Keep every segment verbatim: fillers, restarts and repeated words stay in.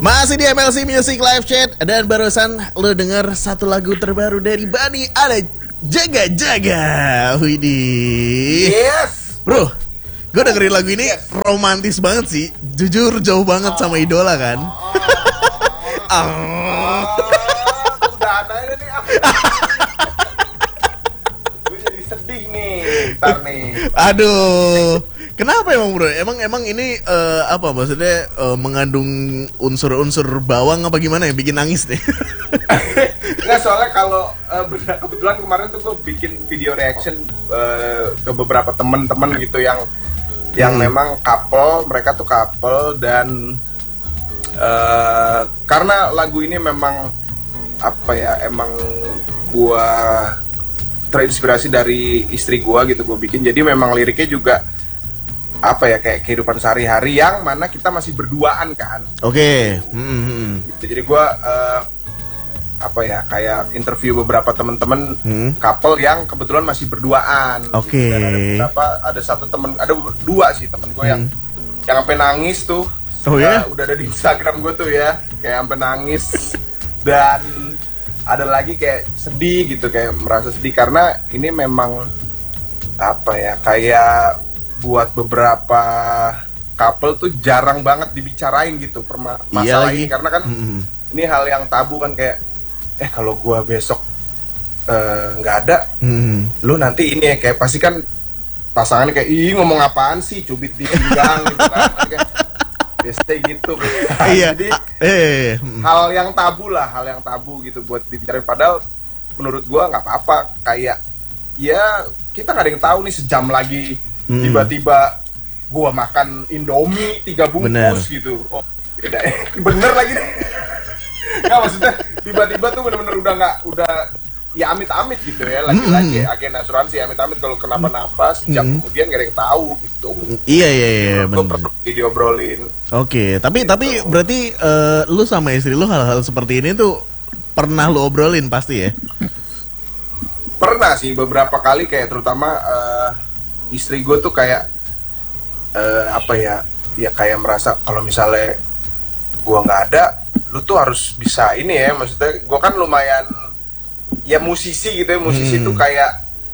Masih di M L C Music Live Chat. Dan barusan lo denger satu lagu terbaru dari Bani. Ada Jaga Jaga. Widih. Yes. Bro, gue dengerin lagu ini yes. romantis banget sih. Jujur jauh banget sama idola kan. Oh, oh. Udah ada ini apa? Gue jadi sedih nih. Ntar nih. Aduh. Kenapa emang bro? Emang emang ini uh, apa maksudnya uh, mengandung unsur-unsur bawang apa gimana yang bikin nangis nih? Nggak, soalnya kalau uh, kebetulan kemarin tuh gue bikin video reaction uh, ke beberapa temen-temen gitu yang yang hmm. memang couple, mereka tuh couple dan uh, karena lagu ini memang apa ya, emang gue terinspirasi dari istri gue gitu gue bikin, jadi memang liriknya juga apa ya, kayak kehidupan sehari-hari yang mana kita masih berduaan kan. Oke. Okay. Hmm. Gitu. Jadi gue uh, apa ya, kayak interview beberapa teman-teman hmm. couple yang kebetulan masih berduaan. Oke. Okay. Gitu. Dan ada beberapa, ada satu temen, ada dua sih temen gue hmm. yang yang sampai nangis tuh. Oh ya? Yeah? Udah ada di Instagram gue tuh ya, kayak sampai nangis. Dan ada lagi kayak sedih gitu, kayak merasa sedih karena ini memang apa ya, kayak buat beberapa couple tuh jarang banget dibicarain gitu perma- masalah iya ini, karena kan mm-hmm. ini hal yang tabu kan, kayak eh kalau gua besok nggak uh, ada, mm-hmm. lu nanti ini ya, kayak pasti kan pasangannya kayak ih ngomong apaan sih, cubit di pinggang gitu kan, kayak biasanya gitu. Iya. Jadi eh. hal yang tabu lah, hal yang tabu gitu buat dibicarain, padahal menurut gua nggak apa-apa, kayak ya kita nggak ada yang tahu nih sejam lagi Hmm. tiba-tiba gua makan Indomie tiga bungkus. Bener. Gitu. Oh, beda. Bener lagi deh. Nggak, maksudnya tiba-tiba tuh bener-bener udah nggak, udah ya amit-amit gitu ya, lagi-lagi hmm. agen asuransi amit-amit kalau kenapa-napa sejak hmm. kemudian gak ada yang tahu gitu. Iya iya iya bener. Video obrolin. Oke, okay. tapi gitu. Tapi berarti uh, lu sama istri lu hal-hal seperti ini tuh pernah lu obrolin pasti ya? Pernah sih beberapa kali, kayak terutama uh, istri gue tuh kayak uh, apa ya, ya kayak merasa kalau misalnya gue nggak ada, lu tuh harus bisa ini ya, maksudnya gue kan lumayan ya musisi gitu ya, musisi hmm. tuh kayak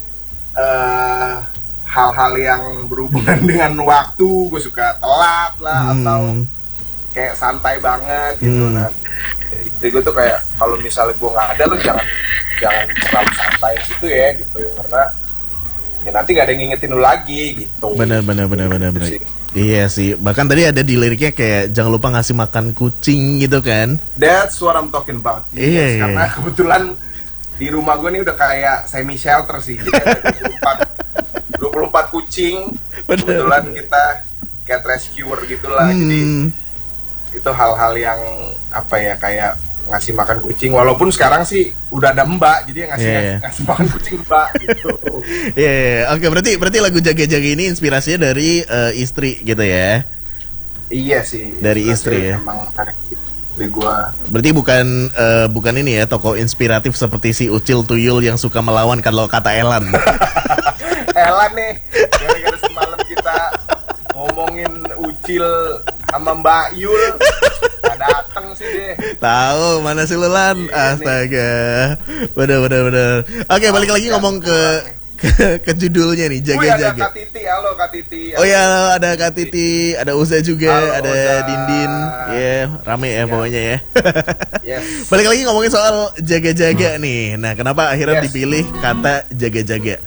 uh, hal-hal yang berhubungan dengan waktu, gue suka telat lah hmm. atau kayak santai banget gitu. Hmm. Nah, istri gue tuh kayak kalau misalnya gue nggak ada, lu jangan jangan terlalu santai gitu ya gitu, karena ya nanti gak ada yang ngingetin lu lagi gitu. Benar benar benar benar benar. Sih. Iya sih. Bahkan tadi ada di liriknya kayak jangan lupa ngasih makan kucing gitu kan. That's what I'm talking about. Iya. Yes, iya. Karena kebetulan di rumah gue nih udah kayak semi shelter sih. Jadi ada dua puluh empat kucing. Bener. Kebetulan kita cat rescuer gitulah. Hmm. Jadi itu hal-hal yang apa ya, kayak ngasih makan kucing, walaupun sekarang sih udah ada mbak, jadi yang ngasih yeah. ngasih, ngasih makan kucing mbak gitu. Iya, yeah, yeah. Oke, okay, berarti berarti lagu Jaga-Jaga ini inspirasinya dari uh, istri gitu ya? Iya sih. Dari istri ya. Emang dari gua. Berarti bukan uh, bukan ini ya, tokoh inspiratif seperti si Ucil Tuyul yang suka melawan kalau kata Elan. Elan nih, gara-gara semalam kita ngomongin Ucil sama Mbak Yul, gak dateng sih deh. Tahu mana sih lu Lan? Astaga. Bener bener bener. Oke, balik lagi ngomong ke ke, ke judulnya nih, Jaga-Jaga. Ada Kak Titi, halo Kak Titi. Oh ya, ada Kak Titi, ada Uza juga, halo, ada Uza. Dindin. Ya, yeah, rame ya yeah. pokoknya ya. Yes. Balik lagi ngomongin soal Jaga-Jaga hmm. nih. Nah, kenapa akhirnya yes. dipilih kata Jaga-Jaga?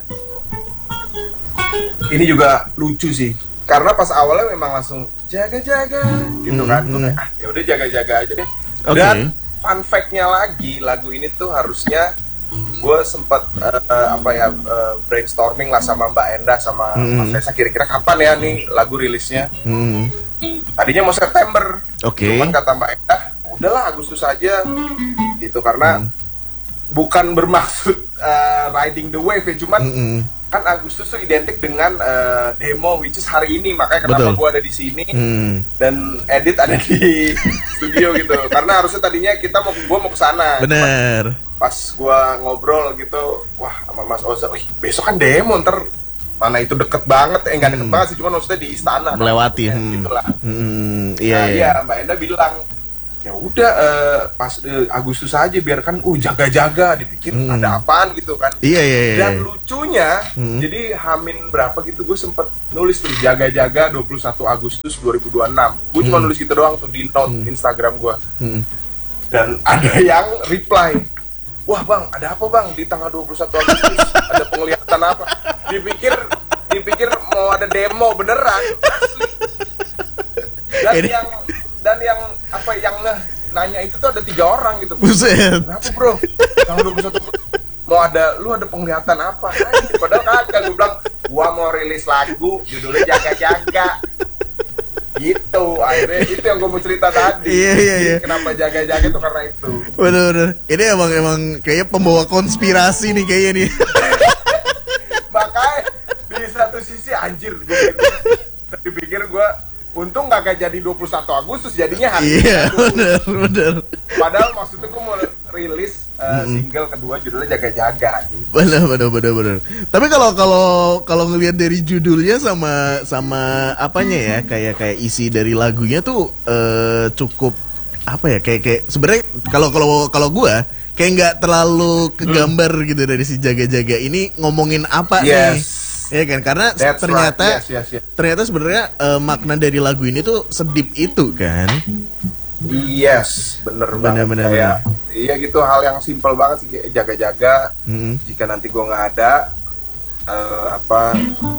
Ini juga lucu sih. Karena pas awalnya memang langsung jaga-jaga gitu hmm, kan, hmm. ah ya udah jaga-jaga aja deh. Okay. Dan fun fact-nya lagi, lagu ini tuh harusnya gue sempat uh, apa ya uh, brainstorming lah sama Mbak Endah sama hmm. Mas Reza, kira-kira kapan ya nih lagu rilisnya. Hmm. Tadinya mau September, okay. cuman kata Mbak Endah, udahlah Agustus aja gitu, karena hmm. bukan bermaksud uh, riding the wave ya, cuman hmm. kan Agustus tuh identik dengan uh, demo, which is hari ini, makanya kenapa gue ada di sini hmm. dan edit ada di studio gitu, karena harusnya tadinya kita mau gue mau kesana. Bener. Pas gue ngobrol gitu, wah sama Mas Oza, wih besok kan demo, ntar mana itu deket banget, eh nggak deket hmm. banget sih, cuma maksudnya di istana melewati, kan, hmm. gitulah. Hmm, iya, nah iya. iya Mbak Enda bilang, ya udah uh, pas uh, Agustus aja biarkan uh jaga-jaga dipikir hmm. ada apaan gitu kan. Iya iya iya. Dan lucunya hmm. jadi Hamin berapa gitu gue sempet nulis tuh jaga-jaga dua puluh satu Agustus dua ribu dua puluh enam. Gue hmm. cuma nulis gitu doang tuh di note hmm. Instagram gue. Hmm. Dan ada yang reply, wah bang, ada apa bang di tanggal dua puluh satu Agustus? Ada penglihatan apa? Dipikir dipikir mau ada demo beneran asli. Dan Ini... yang dan yang apa yang nanya itu tuh ada tiga orang gitu. Buset. Kenapa bro? Tanggal dua puluh satu mau ada, lu ada penglihatan apa? Nah, padahal kagak, gue bilang gua mau rilis lagu judulnya jaga-jaga. Gitu, akhirnya itu yang gue mau cerita tadi. Iya iya iya. Kenapa jaga-jaga itu karena itu. Bener-bener. Ini emang emang kayaknya pembawa konspirasi nih kayaknya nih. Makanya di satu sisi anjir gue pikir gue untung gak jadi dua puluh satu Agustus, jadinya hari iya, bener, bener. Padahal maksudnya gue mau rilis uh, mm. single kedua judulnya jaga-jaga gitu. Bener, bener, bener, bener. Tapi kalau kalau kalau ngelihat dari judulnya sama sama apanya ya, kayak kayak isi dari lagunya tuh uh, cukup apa ya, kayak kayak sebenarnya kalau kalau kalau gue kayak nggak terlalu kegambar hmm. gitu dari si jaga-jaga ini ngomongin apa yes. nih. Ya kan, karena That's ternyata right. yes, yes, yes. ternyata sebenarnya uh, makna dari lagu ini tuh sedip itu kan. Yes, bener, bener banget. Bener, kayak bener. Iya gitu, hal yang simpel banget sih, kayak jaga-jaga. Hmm. Jika nanti gue nggak ada, uh, apa,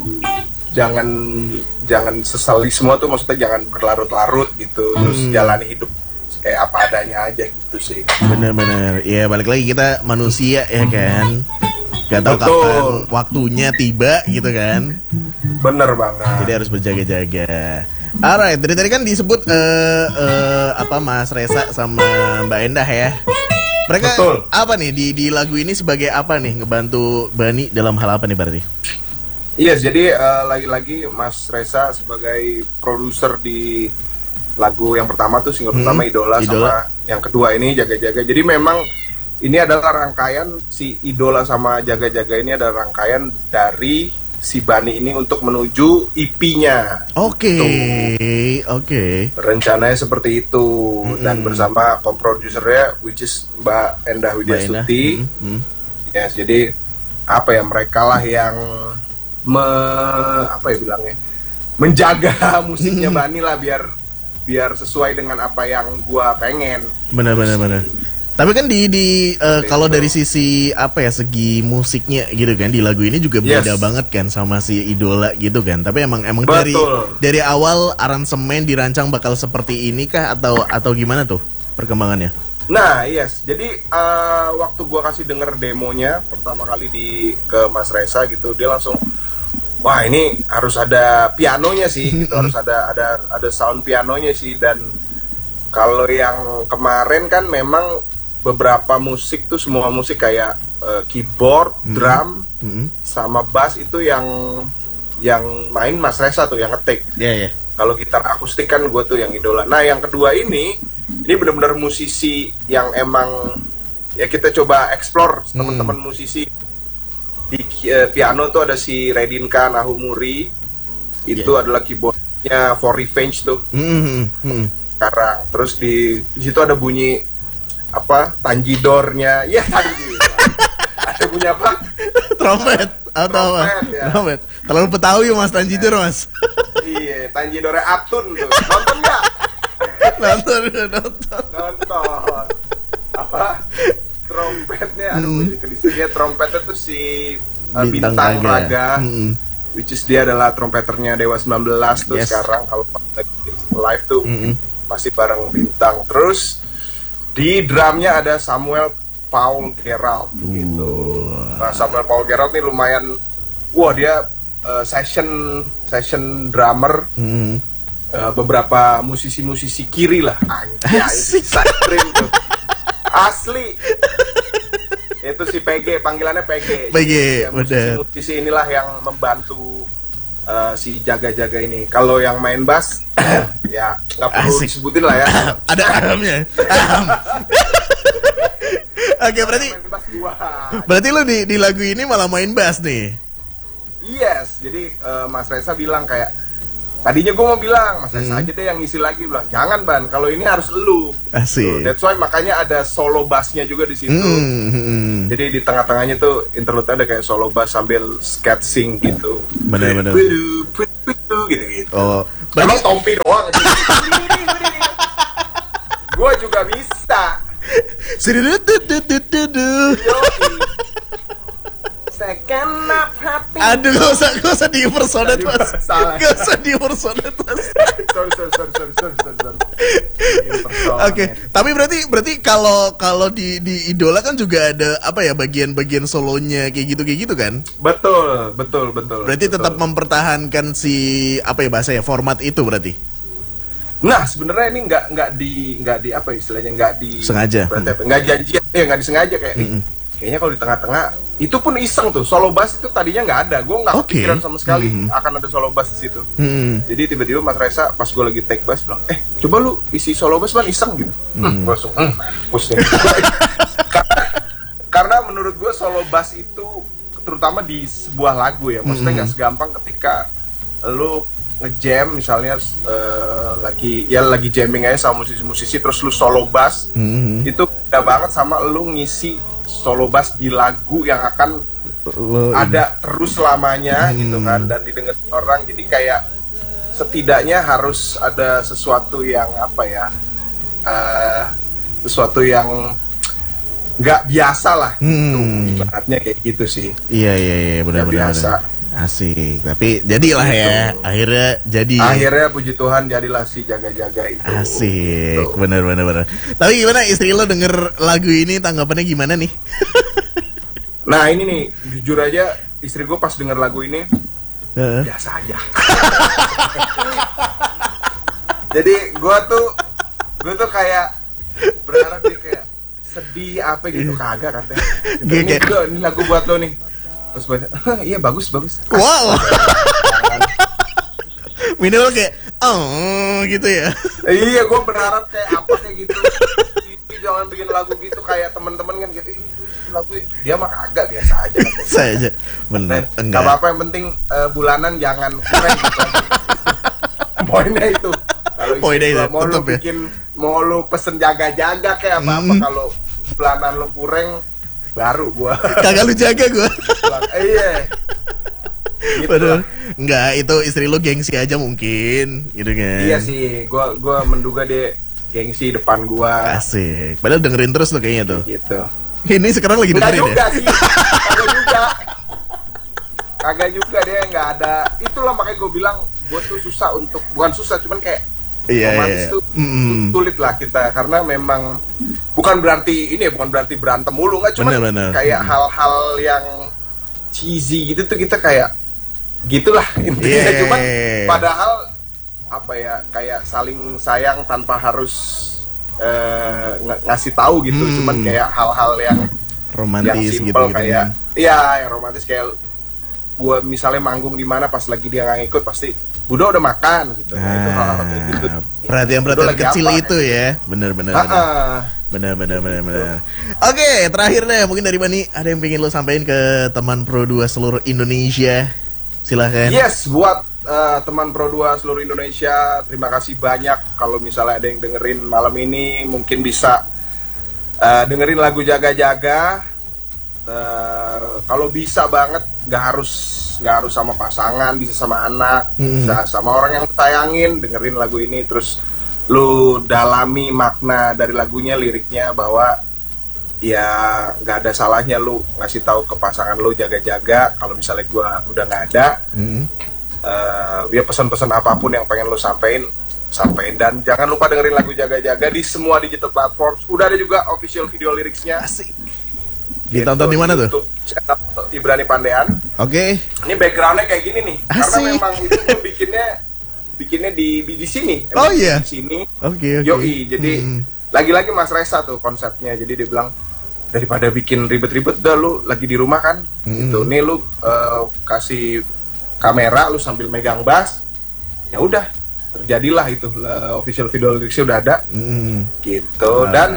jangan jangan sesali semua tuh, maksudnya jangan berlarut-larut gitu, hmm. terus jalani hidup kayak apa adanya aja gitu sih. Bener-bener, ya balik lagi kita manusia ya kan. Gak tahu kapan waktunya tiba gitu kan. Bener banget. Jadi harus berjaga-jaga. Alright, dari tadi kan disebut uh, uh, apa Mas Resa sama Mbak Endah ya. Mereka Betul. apa nih di di lagu ini sebagai apa nih, ngebantu Bani dalam hal apa nih berarti? Iya, yes, jadi uh, lagi-lagi Mas Resa sebagai produser di lagu yang pertama tuh single hmm, pertama Idola, Idola sama yang kedua ini Jaga-Jaga. Jadi memang ini adalah rangkaian si Idola sama Jaga-Jaga ini adalah rangkaian dari si Bani ini untuk menuju E P-nya. Oke, okay, oke. Okay. Rencananya seperti itu. Mm-hmm. Dan bersama co-producernya which is Mbak Endah Widyasuti. Mm-hmm. Yes, jadi apa ya, mereka lah yang me, apa ya bilangnya, menjaga musiknya mm-hmm. Bani lah biar biar sesuai dengan apa yang gua pengen. Benar-benar benar. Tapi kan di di uh, kalau dari sisi apa ya, segi musiknya gitu kan, di lagu ini juga beda yes. banget kan sama si Idola gitu kan. Tapi emang emang Betul. dari dari awal aransemen dirancang bakal seperti ini kah atau atau gimana tuh perkembangannya? Nah, yes. Jadi uh, waktu gua kasih denger demonya pertama kali di ke Mas Resa gitu, dia langsung, wah ini harus ada pianonya sih, gitu. harus ada ada ada sound pianonya sih. Dan kalau yang kemarin kan memang beberapa musik tuh, semua musik kayak uh, keyboard, mm-hmm. drum, mm-hmm. sama bass itu yang yang main Mas Resa tuh, yang ngetik. Iya, yeah, iya. Yeah. Kalau gitar akustik kan gue tuh yang Idola. Nah, yang kedua ini, ini benar-benar musisi yang emang ya kita coba explore mm. teman-teman musisi. Di uh, piano tuh ada si Redinka Nahumuri, itu yeah. adalah keyboardnya For Revenge tuh. Mm-hmm. Sekarang, terus di di situ ada bunyi apa, tanjidornya, ya tanji. Ada bunyi apa? Trompet atau apa? Ya. Trompet. Terlalu Betawi Mas Tanjidor Mas. Iya, tanjidornya Atun tuh. Nonton nggak? Nonton, nonton. Nonton. Apa? Trompetnya, ada hmm. bunyi kedisinya. Trompetnya tuh si uh, Bintang, Bintang Raga, hmm. which is dia adalah trompeternya Dewa sembilan belas tuh yes. sekarang kalau live tuh hmm. pasti bareng Bintang. Terus di drumnya ada Samuel Paul Gerald gitu. Nah, Samuel Paul Gerald nih lumayan, wah dia uh, session session drummer. Mm-hmm. uh, beberapa musisi-musisi kiri lah. Anjay, Dream tuh. Asli. Itu si P G, panggilannya P G. P G, ya, musisi-musisi inilah yang membantu uh, si Jaga-Jaga ini. Kalau yang main bass ya nggak perlu Asik. disebutin lah ya. Ada ahamnya. Aham. Oke, berarti berarti lo di di lagu ini malah main bass nih. Yes, jadi uh, Mas Resa bilang kayak tadinya gue mau bilang Mas Reza Hmm. aja deh yang ngisi lagi, bilang jangan Ban, kalau ini harus lu. Asik. Tuh, that's why makanya ada solo bassnya juga di situ. Hmm, hmm. Jadi di tengah-tengahnya tuh interlude ada kayak solo bass sambil sketching gitu. Bener-bener. Pudu, pudu, pudu, gitu-gitu. Oh, Emang berarti Tompi doang. Gue juga bisa. Sidudududududu. Yoi. Segenap hati. Aduh, gak usah, gak usah di-impersonate, Mas. Salah. Gak usah di-impersonate, Mas. Sorry, sorry, sorry, sorry, sorry, sorry, sorry. Oke, tapi berarti berarti kalau kalau di di Idola kan juga ada apa ya bagian-bagian solonya kayak gitu kayak gitu kan? Betul, betul, betul. Berarti betul. tetap mempertahankan si apa ya bahasanya format itu berarti. Nah, sebenarnya ini nggak nggak di nggak di apa istilahnya nggak di Sengaja. berarti apa, nggak janjian, ya nggak disengaja kayak ih, Mm-mm. kayaknya kalau di tengah-tengah itu pun iseng tuh solo bass itu tadinya nggak ada, gue nggak Oke. kepikiran sama sekali Mm. akan ada solo bass di situ. Hmm. Jadi tiba-tiba Mas Reza pas gue lagi take bass bilang, eh coba lu isi solo bass Ban, iseng gitu. Hmm. Gue langsung, hmm, push nih. karena, karena menurut gue solo bass itu terutama di sebuah lagu ya, maksudnya nggak segampang ketika lu ngejam misalnya eh, lagi ya lagi jamming aja sama musisi-musisi terus lu solo bass, Hmm. itu beda banget sama lu ngisi solo bass di lagu yang akan Lo ini. ada terus lamanya Hmm. gitu kan dan didengar orang, jadi kayak setidaknya harus ada sesuatu yang apa ya eh, sesuatu yang nggak biasa lah gitu, Hmm. ibaratnya kayak gitu sih. Iya iya iya benar Nggak benar. biasa. benar. Asik. Tapi jadilah ya akhirnya jadi. Akhirnya puji Tuhan jadilah si jaga-jaga itu. Asik, Gitu. bener bener bener. Tapi gimana istri lo denger lagu ini tanggapannya gimana nih? Nah ini nih jujur aja istri gue pas denger lagu ini Heeh. biasa aja. Jadi gue tuh gue tuh kayak berharap dia kayak sedih apa gitu, kagak katanya. Gitu, Dia ini, kayak- gua, ini lagu buat lo nih. Terus gue, iya bagus bagus. Wow. Minimal kayak oh gitu ya. Iya gue berharap kayak apa kayak gitu. Ih, jangan bikin lagu gitu kayak temen-temen kan gitu. Ih, itu lagu dia mah kagak biasa aja. Saya aja bener Gak enggak. apa-apa yang penting eh, bulanan jangan kurang gitu aja. Poinnya itu. Kalau istri Poinnya gua itu, mau lu tetep ya. bikin mau lu pesen jaga-jaga kayak apa-apa, Hmm. kalau bulanan lu kurang baru gua. Kagak lu jaga gue. bilang, eh, iya. Gitu Padahal lah. enggak, itu istri lo gengsi aja mungkin gitu kan. Iya sih, gua gua menduga dia gengsi depan gua. Asik. Padahal dengerin terus tuh kayaknya tuh. Gitu. Ini sekarang lagi Enggak dengerin juga ya. sih. Kagak juga. Kagak juga dia nggak ada. Itulah makanya gue bilang gue tuh susah untuk, bukan susah cuman kayak Iya, romantis iya. tuh Mm. sulit lah kita, karena memang bukan berarti ini ya, bukan berarti berantem mulu, nggak cuma Bener, bener. kayak Mm. hal-hal yang cheesy gitu tuh kita kayak gitulah intinya. Yeah. Cuman padahal apa ya, kayak saling sayang tanpa harus eh, ng- ngasih tahu gitu. Hmm. Cuman kayak hal-hal yang Romantis yang gitu simple gitu. kayak iya yang romantis, kayak gua misalnya manggung di mana pas lagi dia nggak ngikut pasti Budo udah makan gitu. Nah, itu hal-hal kayak gitu. Ah, perhatian-perhatian Budo lagi kecil apa, itu ya. Bener bener Ah, bener. ah. Benar, benar, benar, benar. Oke, terakhir deh, mungkin dari Bani ada yang pengen lo sampaikan ke teman Pro dua seluruh Indonesia. Silahkan. Yes, buat eh, teman Pro dua seluruh Indonesia, terima kasih banyak. Kalau misalnya ada yang dengerin malam ini, mungkin bisa eh, dengerin lagu Jaga-Jaga. Eh, kalau bisa banget, nggak harus nggak harus sama pasangan, bisa sama anak, Hmm. bisa sama orang yang sayangin, dengerin lagu ini terus lu dalami makna dari lagunya, liriknya, bahwa ya nggak ada salahnya lu ngasih tahu ke pasangan lu jaga-jaga kalau misalnya gua udah nggak ada. Mm. Eh, ya pesan-pesan apapun yang pengen lu sampein, sampein. Dan jangan lupa dengerin lagu Jaga-Jaga di semua digital platform. Udah ada juga official video liriknya. Asik. Ditonton di mana tuh? YouTube channel Ibrani Pandean. Oke. Ini backgroundnya kayak gini nih, karena Asik. memang itu gua bikinnya bikinnya di di, di sini. Oh, iya? Di sini. Oke, oke. Yoi, jadi Mm. lagi-lagi Mas Reza tuh konsepnya. Jadi dia bilang daripada bikin ribet-ribet, udah lu lagi di rumah kan, Mm. gitu. Nih lu eh, kasih kamera, lu sambil megang bass, ya udah terjadilah itu lah, official video liriknya udah ada, Mm. gitu. Alright. Dan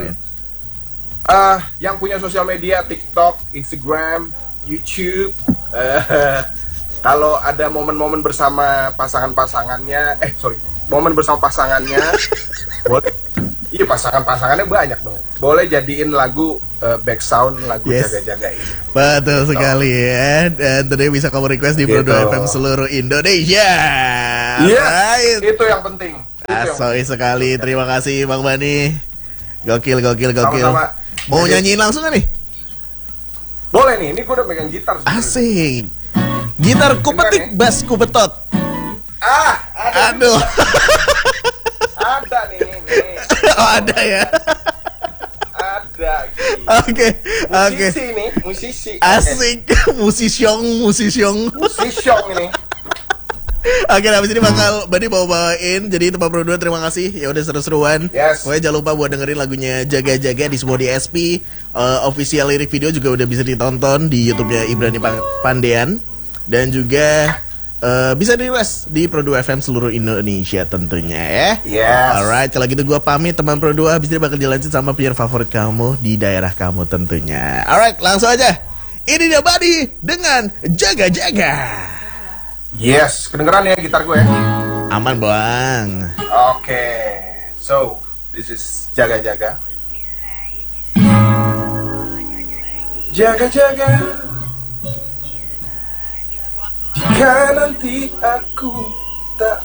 eh yang punya sosial media, TikTok, Instagram, YouTube, eh, kalau ada momen-momen bersama pasangan-pasangannya, eh sorry, momen bersama pasangannya, boleh, iya pasangan-pasangannya banyak dong. Boleh jadiin lagu uh, back sound lagu Yes. jaga-jaga ini. Betul Gitu. sekali ya. Dan tentunya bisa kamu request di Pro Gitu. dua F M seluruh Indonesia. Iya, Right. itu yang penting. Itu yang Asoi sekali. Terima kasih Bang Bani. Gokil, gokil, gokil. Sama-sama. Mau Jadi- nyanyiin langsung gak nih? Boleh nih, ini gue udah megang gitar sebenarnya. Asik. Gitar ku petik, Dengar, bass ku betot. Ah, ada, Aduh. ada nih, nih, Oh, ada ya. ada. Gitu. Oke, oke. Musisi nih, musisi. Asik. Musisyong, musisyong. Musisi ini. Oke, habis ini bakal Bani bawa-bawain. Jadi tempat Pro dua terima kasih. Ya udah seru-seruan. Yes. Pokoknya jangan lupa buat dengerin lagunya Jaga-Jaga di semua D S P. Uh, official lirik video juga udah bisa ditonton di YouTube-nya Ibrani Pan- Pandean dan juga uh, bisa di request di Pro dua F M seluruh Indonesia tentunya ya. Yes. Alright, kalau gitu gua pamit teman Pro dua. Habis ini bakal dilanjut sama player favorit kamu di daerah kamu tentunya. Alright, langsung aja. Ini dia Bani dengan Jaga-Jaga. Yes, kedengeran ya gitar gue ya. Aman bang. Oke, so this is jaga-jaga. Jaga-jaga. Jika nanti aku tak